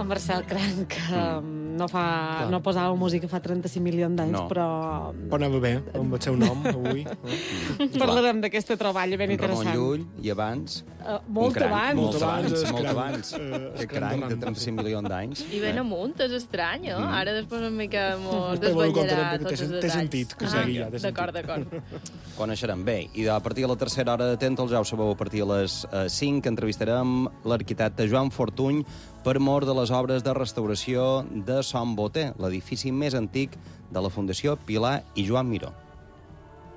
En Marcel Cranc, que no posava música fa 35 milions d'anys, però... Però anava bé, amb el seu nom, avui. Parlarem d'aquesta troballa ben interessant. Ramon Llull, i abans... Molt abans. Molt abans. Aquest cranc de 35 milions d'anys. I ben amunt, és estrany, no? Ara després una mica mos Però desvetllarà tots els detalls. té sentit que sigui ja. D'acord. Coneixerem bé. I a partir de la tercera hora de Tèntol, ja ho sabeu, a partir de les 5 entrevistarem l'arquitecte Joan Fortuny per mort de les obres de restauració de Son Boter, l'edifici més antic de la Fundació Pilar i Joan Miró.